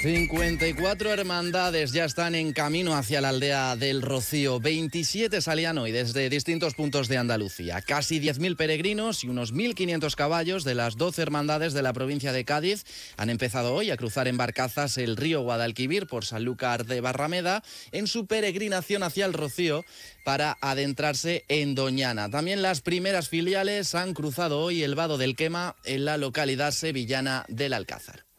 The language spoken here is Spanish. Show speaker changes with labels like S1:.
S1: 54 hermandades ya están en camino hacia la aldea del Rocío. 27 salían hoy desde distintos puntos de Andalucía. Casi 10.000 peregrinos y unos 1.500 caballos de las 12 hermandades de la provincia de Cádiz han empezado hoy a cruzar en barcazas el río Guadalquivir por Sanlúcar de Barrameda en su peregrinación hacia el Rocío para adentrarse en Doñana. También las primeras filiales han cruzado hoy el vado del Quema en la localidad sevillana del Alcázar.